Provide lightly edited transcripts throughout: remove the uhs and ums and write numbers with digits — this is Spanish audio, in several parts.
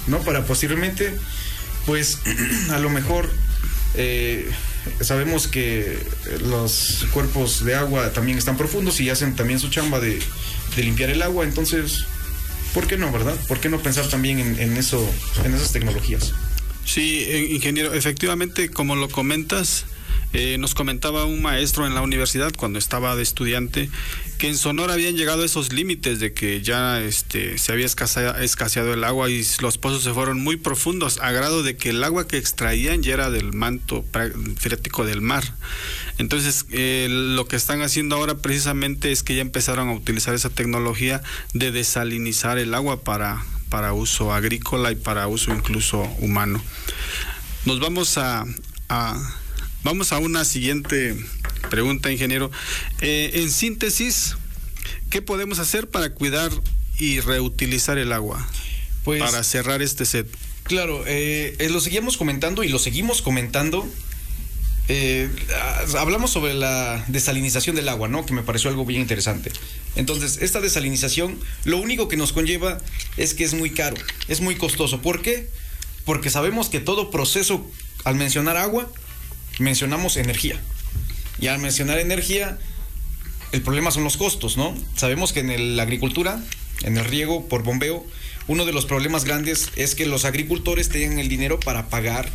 ¿no? Para posteriormente, pues, a lo mejor sabemos que los cuerpos de agua también están profundos y hacen también su chamba de limpiar el agua. Entonces, ¿por qué no, verdad? ¿Por qué no pensar también en eso, en esas tecnologías? Sí, ingeniero, efectivamente, como lo comentas, nos comentaba un maestro en la universidad cuando estaba de estudiante que en Sonora habían llegado a esos límites de que ya se había escaseado el agua y los pozos se fueron muy profundos, a grado de que el agua que extraían ya era del manto freático del mar. Entonces, lo que están haciendo ahora precisamente es que ya empezaron a utilizar esa tecnología de desalinizar el agua para uso agrícola y para uso incluso humano. Nos vamos vamos a una siguiente pregunta, ingeniero. En síntesis, ¿qué podemos hacer para cuidar y reutilizar el agua? Pues, para cerrar este set. Claro, lo seguimos comentando y lo seguimos comentando. Hablamos sobre la desalinización del agua, ¿no? Que me pareció algo bien interesante. Entonces, esta desalinización, lo único que nos conlleva es que es muy caro, es muy costoso. ¿Por qué? Porque sabemos que todo proceso, al mencionar agua, mencionamos energía. Y al mencionar energía, el problema son los costos, ¿no? Sabemos que en la agricultura, en el riego por bombeo, uno de los problemas grandes es que los agricultores tengan el dinero para pagar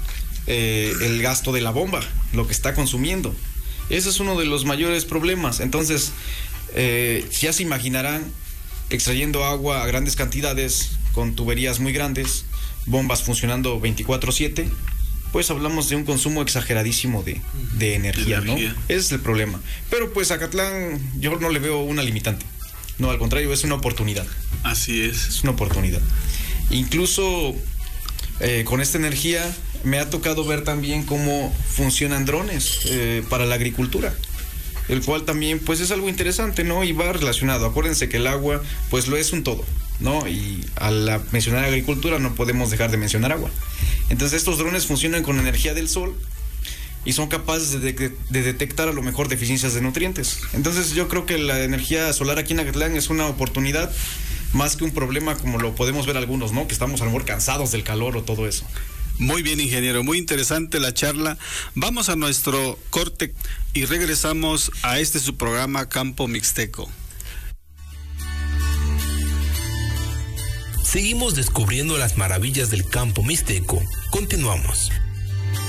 el gasto de la bomba, lo que está consumiendo. Ese es uno de los mayores problemas. Entonces, ya se imaginarán, extrayendo agua a grandes cantidades, con tuberías muy grandes, bombas funcionando 24/7, pues hablamos de un consumo exageradísimo de energía, ¿no? Ese es el problema. Pero pues Acatlán, yo no le veo una limitante. No, al contrario, es una oportunidad. Así es. Es una oportunidad. Incluso con esta energía me ha tocado ver también cómo funcionan drones para la agricultura, el cual también pues es algo interesante, ¿no? Y va relacionado. Acuérdense que el agua pues lo es un todo, ¿no? Y al mencionar agricultura no podemos dejar de mencionar agua. Entonces estos drones funcionan con energía del sol y son capaces de detectar a lo mejor deficiencias de nutrientes. Entonces yo creo que la energía solar aquí en Acatlán es una oportunidad más que un problema, como lo podemos ver algunos, ¿no? Que estamos a lo mejor cansados del calor o todo eso. Muy bien, ingeniero, muy interesante la charla. Vamos a nuestro corte y regresamos a su programa Campo Mixteco. Seguimos descubriendo las maravillas del campo mixteco. Continuamos.